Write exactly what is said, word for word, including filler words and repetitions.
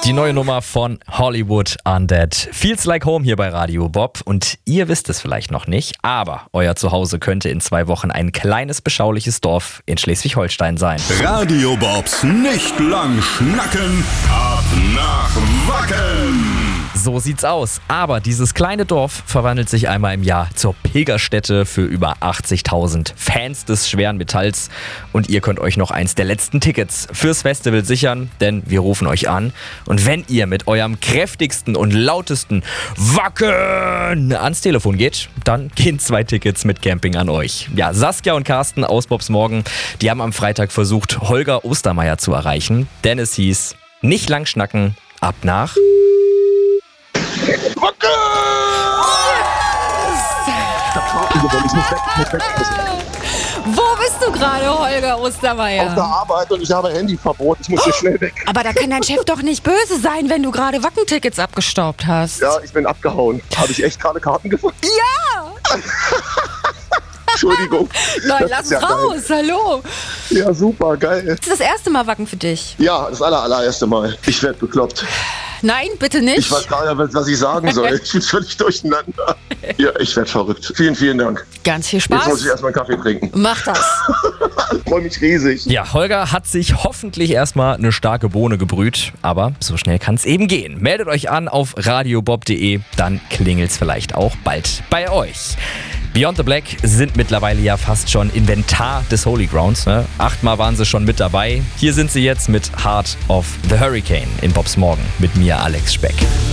Die neue Nummer von Hollywood Undead. Feels like home hier bei Radio Bob. Und ihr wisst es vielleicht noch nicht, aber euer Zuhause könnte in zwei Wochen ein kleines, beschauliches Dorf in Schleswig-Holstein sein. Radio Bobs nicht lang schnacken, ab nach Wacken. So sieht's aus. Aber dieses kleine Dorf verwandelt sich einmal im Jahr zur Pilgerstätte für über achtzigtausend Fans des schweren Metalls. Und ihr könnt euch noch eins der letzten Tickets fürs Festival sichern, denn wir rufen euch an. Und wenn ihr mit eurem kräftigsten und lautesten Wacken ans Telefon geht, dann gehen zwei Tickets mit Camping an euch. Ja, Saskia und Carsten aus Bobs Morgen, die haben am Freitag versucht, Holger Ostermeier zu erreichen. Denn es hieß, nicht lang schnacken, ab nach... Wacken! Wo bist du gerade, Holger Ostermeier? Auf der Arbeit und ich habe Handyverbot. Ich muss hier schnell weg. Aber da kann dein Chef doch nicht böse sein, wenn du gerade Wackentickets abgestaubt hast. Ja, ich bin abgehauen. Habe ich echt gerade Karten gefunden? Ja! Entschuldigung. Nein, Das lass ist ja raus, hallo. Ja, super, geil. Das ist das erste Mal Wacken für dich. Ja, das aller, allererste Mal. Ich werde bekloppt. Nein, bitte nicht. Ich weiß gar nicht, was ich sagen soll. Ich bin völlig durcheinander. Ja, ich werde verrückt. Vielen, vielen Dank. Ganz viel Jetzt muss Spaß. ich erstmal einen Kaffee trinken. Mach das. Ich freue mich riesig. Ja, Holger hat sich hoffentlich erstmal eine starke Bohne gebrüht, aber so schnell kann es eben gehen. Meldet euch an auf radiobob punkt de, dann klingelt's vielleicht auch bald bei euch. Beyond the Black sind mittlerweile ja fast schon Inventar des Holy Grounds. Ne? Achtmal waren sie schon mit dabei. Hier sind sie jetzt mit Heart of the Hurricane in Bobs Morgen mit mir, Alex Speck.